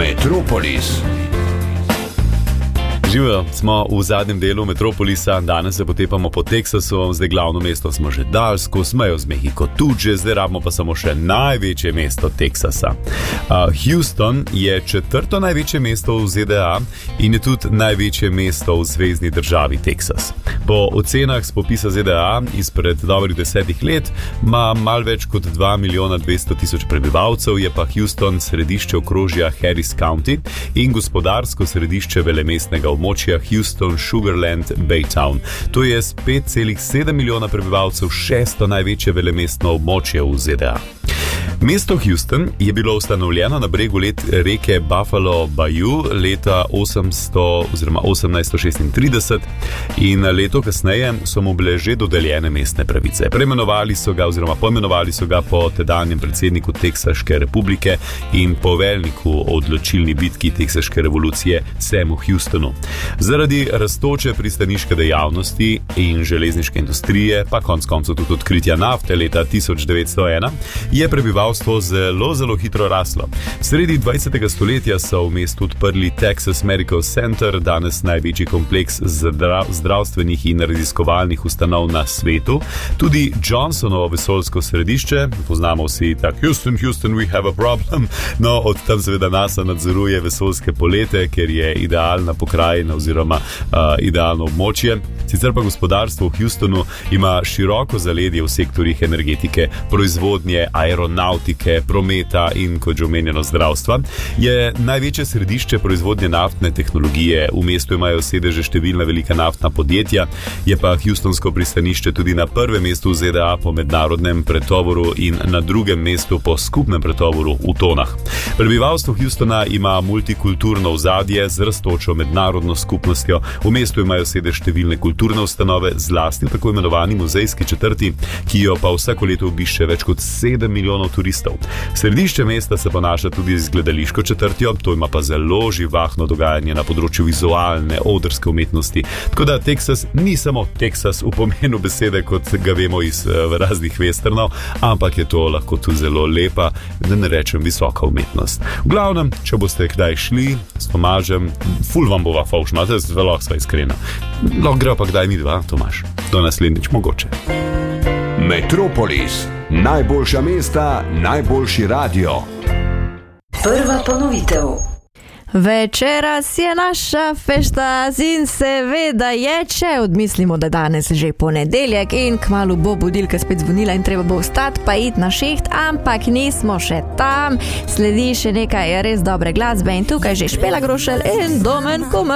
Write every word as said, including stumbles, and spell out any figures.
Metropolis. Živijo, smo v zadnjem delu Metropolisa, danes se potepamo po Teksasu, zdaj glavno mesto smo že dal, skozi mejo z Mehiko tudi že, zdaj rabimo pa samo še največje mesto Teksasa. Uh, Houston je četrto največje mesto v Z D A in je tudi največje mesto v zvezni državi Teksas. Po ocenah z popisa Z D A izpred dobrih desetih let ima mal več kot dva milijona dvesto tisoč prebivalcev, je pa Houston središče okrožja Harris County in gospodarsko središče velemestnega območja Houston Sugarland Baytown. To je s pet celih sedem milijona prebivalcev šesto največje velemestno območje v Z D A. Mesto Houston je bilo ustanovljeno na bregu let reke Buffalo Bayou leta osemsto oziroma osemnajststo šestintrideset in leto kasneje so mu bile že dodeljene mestne pravice. Preimenovali so ga oziroma poimenovali so ga po tedanjem predsedniku Teksaške republike in poveljniku odločilni bitki Teksaške revolucije Samu Houstonu. Zaradi rastoče pristaniške dejavnosti in železniške industrije, pa konec koncev tudi odkritja nafte leta tisoč devetsto ena, je prebivalstvo zelo, zelo hitro raslo. Sredi dvajsetega stoletja so v mestu odprli Texas Medical Center, danes največji kompleks zdra- zdravstvenih in raziskovalnih ustanov na svetu. Tudi Johnsonovo vesoljsko središče, poznamo vsi tak Houston, Houston, we have a problem. No, od tam seveda NASA nadzoruje vesoljske polete, ker je idealna pokrajina oziroma uh, idealno območje. Sicer pa gospodarstvo v Houstonu ima široko zaledje v sektorjih energetike, proizvodnje, aeronautike, prometa in, kot že omenjeno, zdravstva. Je največje središče proizvodnje naftne tehnologije, v mestu imajo sedeže številna velika naftna podjetja, je pa Houstonsko pristanišče tudi na prvem mestu v Z D A po mednarodnem pretovoru in na drugem mestu po skupnem pretovoru v tonah. Prebivalstvo Houstona ima multikulturno ozadje z rastočo mednarodno skupnostjo, v mestu imajo sedež številne kulturne ustanove, zlasti v tako imenovani muzejski četrti, ki jo pa vsako leto obišče več kot sedem milijonov turistov. Središče mesta se ponaša tudi z gledališko četrtjo, to ima pa zelo živahno dogajanje na področju vizualne, odrske umetnosti. Tako da Teksas ni samo Teksas v pomenu besede, kot ga vemo iz uh, raznih westernov, ampak je to lahko tudi zelo lepa, da ne rečem visoka umetnost. V glavnem, če boste kdaj šli s Tomažem, ful vam bova fauš, imate zelo sva iskrena. Lahko gre pa kdaj mi dva, Tomaž. Do naslednjič mogoče. Metropolis. Najboljša mesta, najboljši radio. Prva ponovitev. Večeras je naša fešta in seveda je, če odmislimo, da danes že ponedeljek in kmalu bo budilka spet zvonila in treba bo vstati pa iti na šiht, ampak nismo še tam, sledi še nekaj res dobre glasbe in tukaj že Špela Grošelj in Domen Kumer.